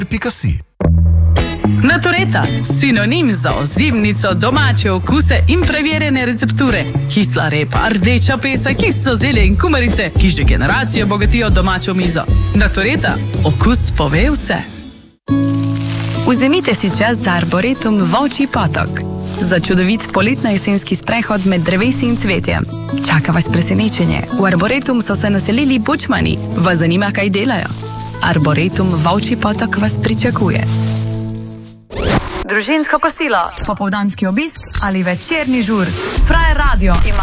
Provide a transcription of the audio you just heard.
Pika.si. Natureta, sinonim za ozimnico, domače okuse in preverjene recepture. Kisla repa, rdeča pesa, kislo zelje in kumarice, ki že generacijo bogatijo domačo mizo. Natureta, okus pove vse. Vzemite si čas za arboretum Volčji potok. Za čudovit poletno-jesenski sprehod med drevesi in cvetjem. Čaka vas presenečenje. V arboretum so se naselili bučmani. Vas zanima, kaj delajo? Arboretum Volčji potok vas pričakuje. Družinsko kosilo, popoldanski obisk ali večerni žur. Frajer Radio ima